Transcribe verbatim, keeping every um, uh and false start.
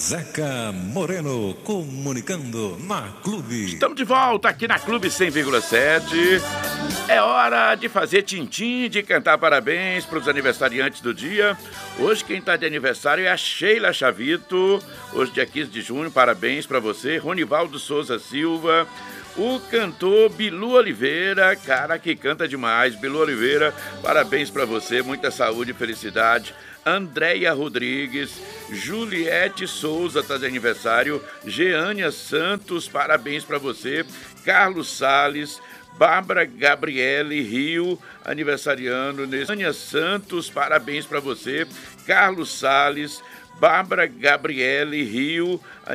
Zeca Moreno, comunicando na Clube. Estamos de volta aqui na Clube cem vírgula sete. É hora de fazer tintim, de cantar parabéns para os aniversariantes do dia. Hoje quem está de aniversário é a Sheila Chavito. Hoje, dia quinze de junho, parabéns para você. Ronivaldo Souza Silva. O cantor Bilu Oliveira, cara que canta demais. Bilu Oliveira, parabéns para você, muita saúde e felicidade. Andréia Rodrigues, Juliette Souza está de aniversário. Jeânia Santos, parabéns para você. Carlos Salles, Bárbara Gabriele Rio, aniversariando. Jeânia Santos, parabéns para você. Carlos Salles, Bárbara Gabriele Rio, aniversariando.